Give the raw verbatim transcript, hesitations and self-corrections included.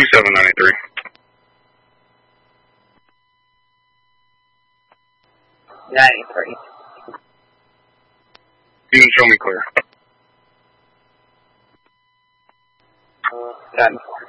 seven ninety-three. ninety-three. You can show me clear. Done.